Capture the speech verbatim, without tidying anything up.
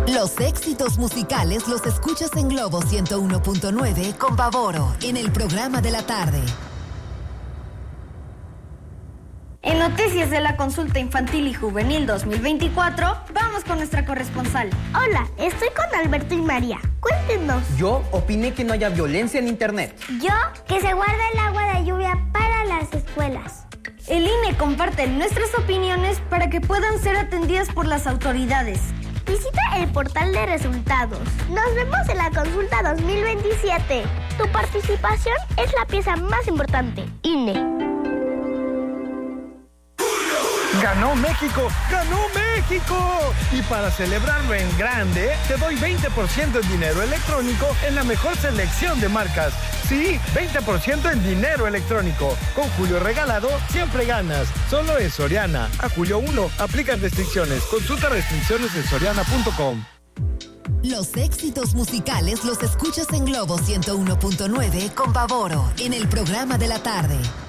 Los éxitos musicales los escuchas en Globo ciento uno punto nueve con Pavoro, en el programa de la tarde. En noticias de la consulta infantil y juvenil dos mil veinticuatro, vamos con nuestra corresponsal. Hola, estoy con Alberto y María. Cuéntenos. Yo opiné que no haya violencia en internet. Yo, que se guarde el agua de lluvia para las escuelas. El I N E comparte nuestras opiniones para que puedan ser atendidas por las autoridades. Visita el portal de resultados. Nos vemos en la consulta dos mil veintisiete. Tu participación es la pieza más importante. I N E. ¡Ganó México! ¡Ganó México! Y para celebrarlo en grande, te doy veinte por ciento en dinero electrónico en la mejor selección de marcas. Sí, veinte por ciento en dinero electrónico. Con Julio Regalado, siempre ganas. Solo en Soriana. A julio uno, aplican restricciones. Consulta restricciones en soriana punto com. Los éxitos musicales los escuchas en Globo ciento uno punto nueve con Pavoro, en el programa de la tarde.